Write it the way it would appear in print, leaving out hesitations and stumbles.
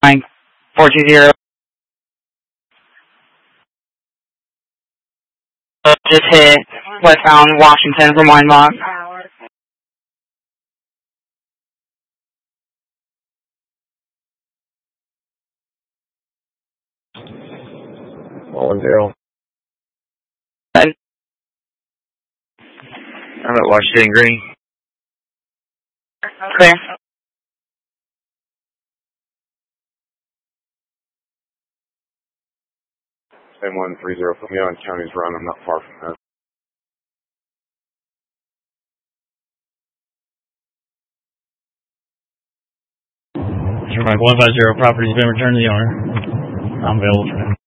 420. Just hit westbound Washington from Weinbach. All 0. I'm at Washington Green. Clear. 130 from me on County's Run. I'm not far from that. Mike 150 property's been returned to the owner. I'm available for him.